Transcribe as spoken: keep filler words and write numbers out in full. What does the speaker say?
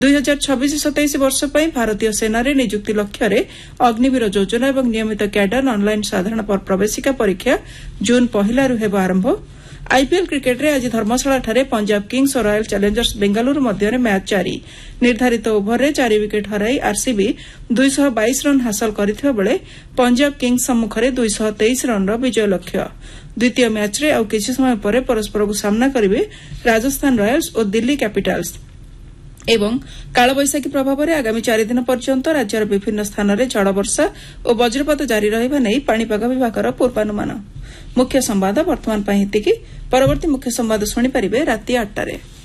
दुई हजार छब्बीस सतैश वर्ष पर भारतीय सेना नियुक्ति लक्ष्य अग्निवीर योजना और नियमित कैडर ऑनलाइन साधारण प्रवेशिका परीक्षा जून पहला हेब आरंभ। आईपीएल क्रिकेट रे आज धर्मशाला पंजाब किंग्स और रॉयल चैलेंजर्स बेंगालुरु मध्य मैच जारी। निर्धारित ओभर में चार विकेट हराई आरसीबी दुई सौ बाईस रन हासिल करथिबा बेले पंजाब किंग्स सम्मुखरे दुई सौ तेईस रन विजय लक्ष्य। द्वितीय मैच रे आउ किछि समय पर परस्पर को सामना करिवे राजस्थान रॉयल्स और दिल्ली कैपिटल्स। एवं कालबैशाखी प्रभाव में आगामी चार दिन पर्यंत राज्यर विभिन्न स्थान में झड़ वर्षा और वज्रपात जारी रहिबा नै पाणीपाग विभागर पूर्वानुमान। मुख्य संवाद वर्तमान एतिकी। परवर्ती मुख्य संवाद शुणी पारिबे राति आठ टारे।